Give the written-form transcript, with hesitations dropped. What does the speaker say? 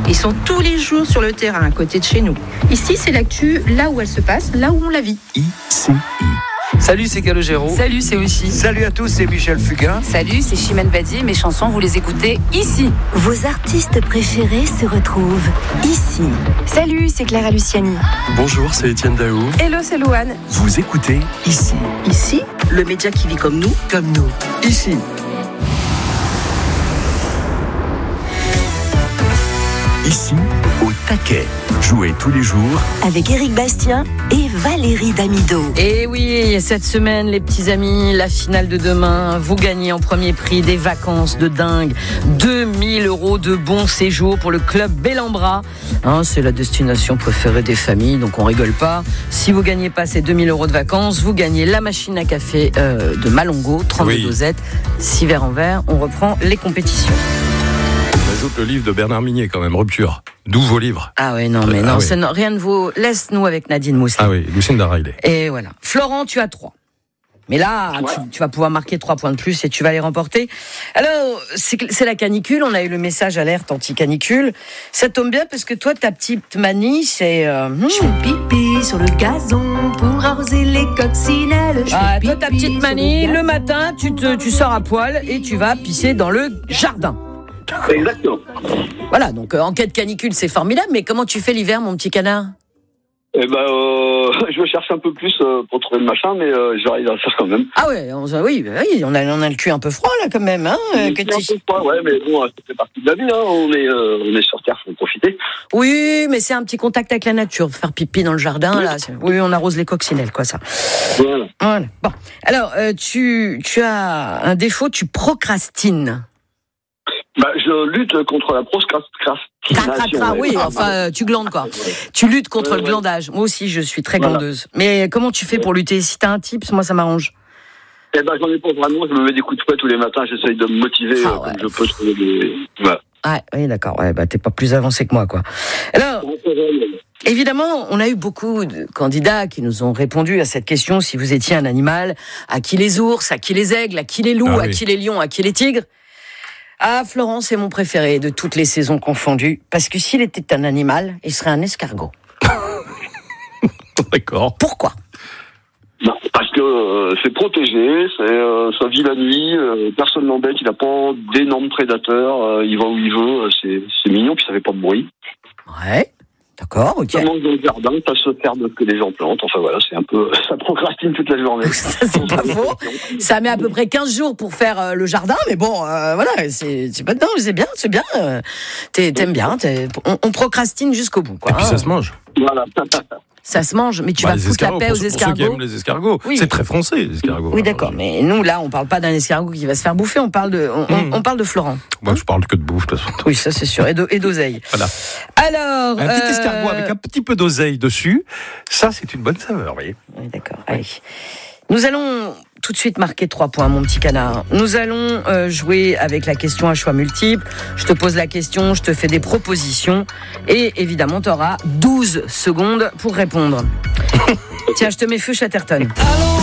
Ils sont tous les jours sur le terrain, à côté de chez nous. Ici, c'est l'actu, là où elle se passe, là où on la vit. ICI. Salut, c'est Calogero. Salut, c'est Oshi. Salut à tous, c'est Michel Fugain. Salut, c'est Chimène Badi. Mes chansons, vous les écoutez ici. Vos artistes préférés se retrouvent ici. Salut, c'est Clara Luciani. Bonjour, c'est Étienne Daou. Hello, c'est Louane. Vous écoutez ici. Ici, le média qui vit comme nous. Comme nous. Ici. Ici, au taquet. Jouez tous les jours Avec Éric Bastien et Valérie Damido. Et oui, cette semaine, les petits amis, la finale de demain, vous gagnez en premier prix des vacances de dingue. 2000 € de bon séjour pour le club Bellambra. C'est la destination préférée des familles, donc on rigole pas. Si vous gagnez pas ces 2000 € de vacances, vous gagnez la machine à café de Malongo, 32 dosettes, 6 verres en verre. On reprend les compétitions. J'ajoute le livre de Bernard Minier quand même, Rupture. D'où vos livres. Ah ouais, non, mais non, rien ne vaut. Laisse-nous avec Nadine Mousseline. Ah oui, Lucinda Riley. Et voilà. Florent, tu as 3. Mais là, tu vas pouvoir marquer 3 points de plus et tu vas les remporter. Alors, c'est la canicule. On a eu le message alerte anti-canicule. Ça tombe bien parce que toi, ta petite manie, c'est... Je fais pipi sur le gazon pour arroser les coccinelles. Toi, ta petite manie, le matin, tu sors à poil et tu vas pisser dans le jardin. Exactement. Voilà, donc en cas de canicule, c'est formidable. Mais comment tu fais l'hiver, mon petit canard ? Je me cherche un peu plus pour trouver le machin, mais j'arrive à faire quand même. Ah ouais, oui, on a le cul un peu froid là quand même, hein. Un peu froid, ouais, mais bon, ça fait partie de la vie, hein. On est sur Terre, faut en profiter. Oui, mais c'est un petit contact avec la nature, faire pipi dans le jardin, là. Oui, on arrose les coccinelles, quoi, ça. Voilà. Bon, alors tu as un défaut, tu procrastines. Je lutte contre la procrastination. Oui, enfin, tu glandes, quoi. Tu luttes contre le glandage. Moi aussi, je suis très glandeuse. Mais comment tu fais pour lutter ? Si t'as un tips, moi, ça m'arrange. J'en ai pas vraiment. Je me mets des coups de fouet tous les matins. J'essaye de me motiver comme je peux trouver des... Voilà. Ah, oui, d'accord. Ouais, t'es pas plus avancé que moi, quoi. Alors, évidemment, on a eu beaucoup de candidats qui nous ont répondu à cette question. Si vous étiez un animal, à qui les ours, à qui les aigles, à qui les loups, à qui les lions, à qui les tigres ? Ah, Florent, c'est mon préféré de toutes les saisons confondues. Parce que s'il était un animal, il serait un escargot. D'accord. Pourquoi ? Parce que c'est protégé, ça vit la nuit, personne n'embête, il n'a pas d'énormes prédateurs, il va où il veut, c'est mignon, puis ça fait pas de bruit. Ouais. D'accord, ok. Ça mange dans le jardin, ça se ferme que les gens plantent. Enfin voilà, c'est un peu, ça procrastine toute la journée. Ça, c'est pas faux. Ça met à peu près 15 jours pour faire le jardin, mais bon, voilà, c'est pas dedans, c'est bien. T'aimes bien, on procrastine jusqu'au bout, quoi. Et puis ça se mange. Voilà. Ça se mange, mais tu vas foutre la paix aux escargots. Pour ceux qui aiment les escargots, c'est très français, les escargots. Oui, d'accord, mais nous, là, on parle pas d'un escargot qui va se faire bouffer, on parle de Florent. Moi, je parle que de bouffe, de toute façon. Oui, ça, c'est sûr, et d'oseille. Voilà. Alors... Un petit escargot avec un petit peu d'oseille dessus, ça, c'est une bonne saveur, vous voyez. Oui, d'accord, allez. Nous allons tout de suite marquer 3 points, mon petit canard. Nous allons jouer avec la question à choix multiples. Je te pose la question, je te fais des propositions. Et évidemment, tu auras 12 secondes pour répondre. Tiens, je te mets feu Chatterton.